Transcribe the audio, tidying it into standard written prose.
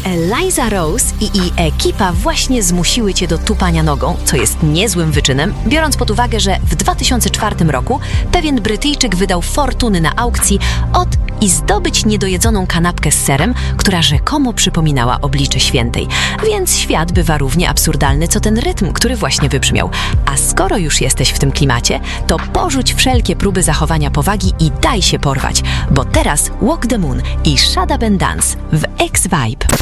Eliza Rose i jej ekipa właśnie zmusiły cię do tupania nogą, co jest niezłym wyczynem, biorąc pod uwagę, że w 2004 roku pewien Brytyjczyk wydał fortuny na aukcji i zdobyć niedojedzoną kanapkę z serem, która rzekomo przypominała oblicze świętej. Więc świat bywa równie absurdalny, co ten rytm, który właśnie wybrzmiał. A skoro już jesteś w tym klimacie, to porzuć wszelkie próby zachowania powagi i daj się porwać, bo teraz Walk the Moon i Shut Up and Dance w X-Vibe.